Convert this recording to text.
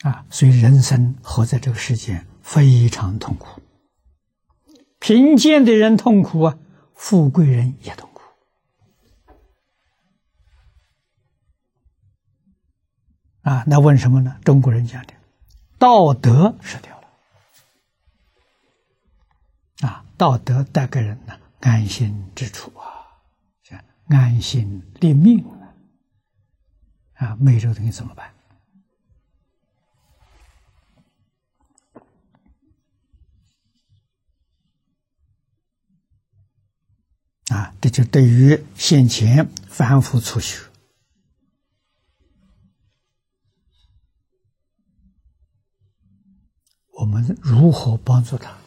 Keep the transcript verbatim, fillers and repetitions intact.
啊，所以人生活在这个世间非常痛苦。贫贱的人痛苦啊，富贵人也痛苦。啊，那问什么呢？中国人讲的道德失掉了。啊，道德带给人呢安心之处啊，安心立命啊，啊，没这个东西怎么办？啊，这就对于先前凡夫初学，我们如何帮助他？